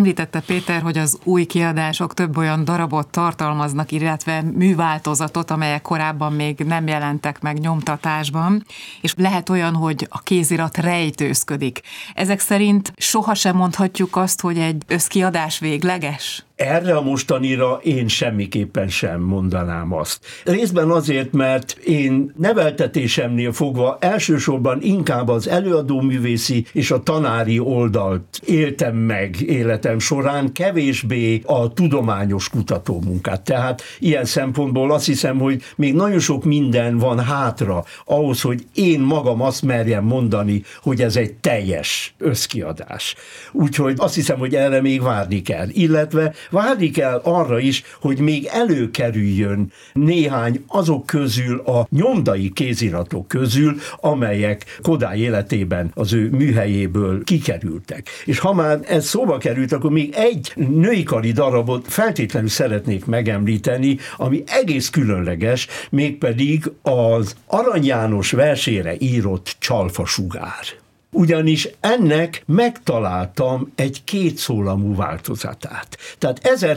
Említette Péter, hogy az új kiadások több olyan darabot tartalmaznak, illetve műváltozatot, amelyek korábban még nem jelentek meg nyomtatásban, és lehet olyan, hogy a kézirat rejtőzködik. Ezek szerint sohasem mondhatjuk azt, hogy egy összkiadás végleges? Erre a mostanira én semmiképpen sem mondanám azt. Részben azért, mert én neveltetésemnél fogva elsősorban inkább az előadóművészi és a tanári oldalt éltem meg életem során, kevésbé a tudományos kutatómunkát. Tehát ilyen szempontból azt hiszem, hogy még nagyon sok minden van hátra ahhoz, hogy én magam azt merjem mondani, hogy ez egy teljes összkiadás. Úgyhogy azt hiszem, hogy erre még várni kell. Illetve várni kell arra is, hogy még előkerüljön néhány azok közül a nyomdai kéziratok közül, amelyek Kodály életében az ő műhelyéből kikerültek. És ha már ez szóba került, akkor még egy női kari darabot feltétlenül szeretnék megemlíteni, ami egész különleges, mégpedig az Arany János versére írott Csalfasugár. Ugyanis ennek megtaláltam egy kétszólamú változatát. Tehát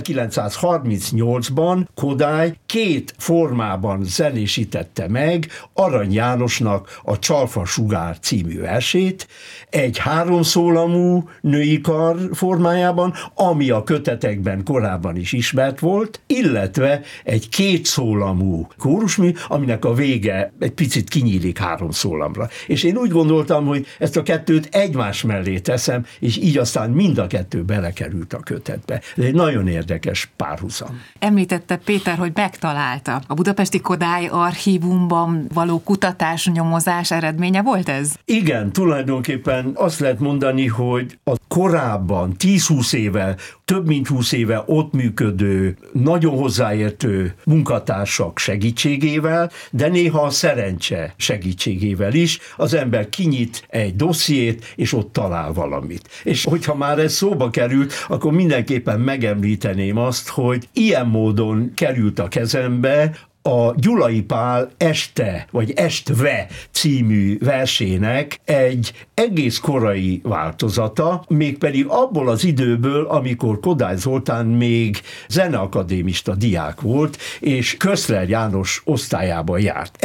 1938-ban Kodály két formában zenésítette meg Arany Jánosnak a Csalfasugár című versét, egy háromszólamú női kar formájában, ami a kötetekben korábban is ismert volt, illetve egy kétszólamú kórusmű, aminek a vége egy picit kinyílik háromszólamra. És én úgy gondoltam, hogy ezt a kettőt egymás mellé teszem, és így aztán mind a kettő belekerült a kötetbe. Ez egy nagyon érdekes párhuzam. Említette Péter, hogy megtalálta. A Budapesti Kodály Archívumban való kutatás, nyomozás eredménye volt ez? Igen, tulajdonképpen azt lehet mondani, hogy a korábban 10-20 éve, több mint 20 éve ott működő, nagyon hozzáértő munkatársak segítségével, de néha a szerencse segítségével is az ember kinyit egy dossziét, és ott talál valamit. És hogyha már ez szóba került, akkor mindenképpen megemlíteném azt, hogy ilyen módon került a kezembe a Gyulai Pál Este, vagy Estve című versének egy egész korai változata, mégpedig abból az időből, amikor Kodály Zoltán még zeneakadémista diák volt, és Köszler János osztályába járt.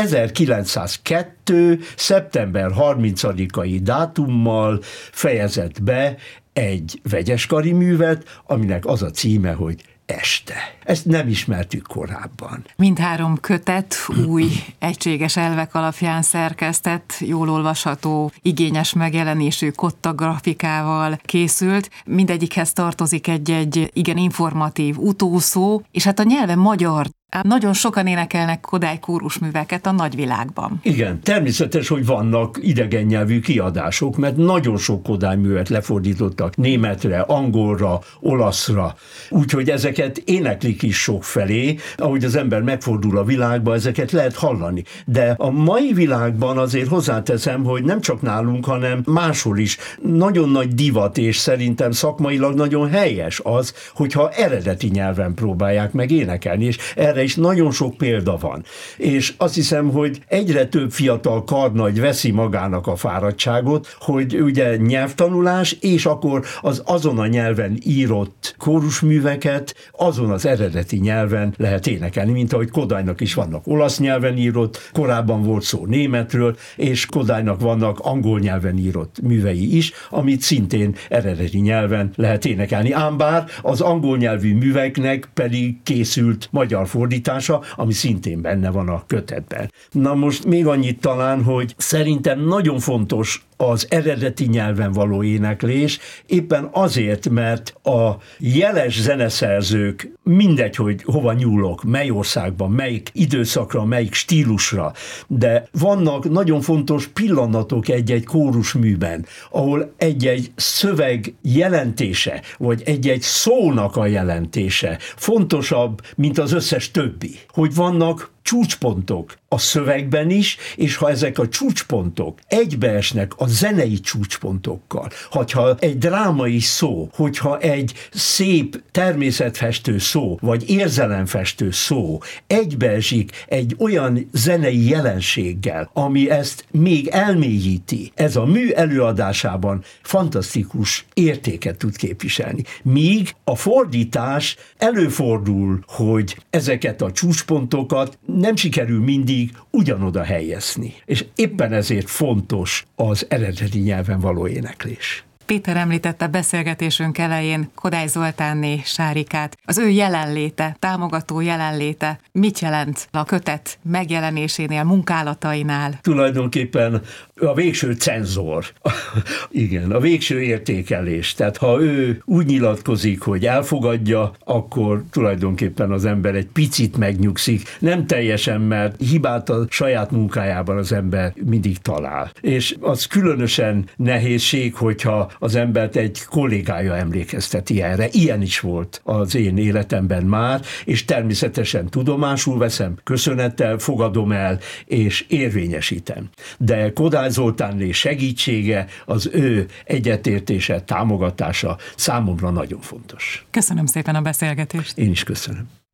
1902. szeptember 30-ai dátummal fejezett be egy vegyeskari művet, aminek az a címe, hogy Este. Ezt nem ismertük korábban. Mindhárom kötet új, egységes elvek alapján szerkesztett, jól olvasható, igényes megjelenésű kotta grafikával készült. Mindegyikhez tartozik egy igen informatív utószó, és hát a nyelve magyar. Nagyon sokan énekelnek Kodály kórusműveket a nagyvilágban. Igen, természetes, hogy vannak idegen nyelvű kiadások, mert nagyon sok Kodály művet lefordítottak németre, angolra, olaszra. Úgyhogy ezeket éneklik is sokfelé, ahogy az ember megfordul a világba, ezeket lehet hallani. De a mai világban azért hozzáteszem, hogy nem csak nálunk, hanem máshol is nagyon nagy divat, és szerintem szakmailag nagyon helyes az, hogyha eredeti nyelven próbálják meg énekelni, és erre is nagyon sok példa van. És azt hiszem, hogy egyre több fiatal karnagy veszi magának a fáradtságot, hogy ugye nyelvtanulás, és akkor az azon a nyelven írott kórusműveket azon az eredeti nyelven lehet énekelni, mint ahogy Kodálynak is vannak olasz nyelven írott, korábban volt szó németről, és Kodálynak vannak angol nyelven írott művei is, amit szintén eredeti nyelven lehet énekelni. Ám bár az angol nyelvű műveknek pedig készült magyar fordítása, ami szintén benne van a kötetben. Na most még annyit talán, hogy szerintem nagyon fontos az eredeti nyelven való éneklés, éppen azért, mert a jeles zeneszerzők, mindegy, hogy hova nyúlok, mely országban, melyik időszakra, melyik stílusra, de vannak nagyon fontos pillanatok egy-egy kórusműben, ahol egy-egy szöveg jelentése, vagy egy-egy szónak a jelentése fontosabb, mint az összes többi. Hogy vannak csúcspontok a szövegben is, és ha ezek a csúcspontok egybeesnek a zenei csúcspontokkal, hogyha egy drámai szó, hogyha egy szép természetfestő szó, vagy érzelemfestő szó egybeesik egy olyan zenei jelenséggel, ami ezt még elmélyíti, ez a mű előadásában fantasztikus értéket tud képviselni. Míg a fordítás előfordul, hogy ezeket a csúcspontokat nem sikerül mindig ugyanoda helyezni. És éppen ezért fontos az eredeti nyelven való éneklés. Péter említette beszélgetésünk elején Kodály Zoltánné Sárikát. Az ő jelenléte, támogató jelenléte mit jelent a kötet megjelenésénél, munkálatainál? Tulajdonképpen a végső cenzor. Igen, a végső értékelés. Tehát ha ő úgy nyilatkozik, hogy elfogadja, akkor tulajdonképpen az ember egy picit megnyugszik. Nem teljesen, mert hibát a saját munkájában az ember mindig talál. És az különösen nehézség, hogyha az embert egy kollégája emlékezteti erre. Ilyen is volt az én életemben már, és természetesen tudomásul veszem, köszönettel fogadom el, és érvényesítem. De Kodály Zoltánné segítsége, az ő egyetértése, támogatása számomra nagyon fontos. Köszönöm szépen a beszélgetést. Én is köszönöm.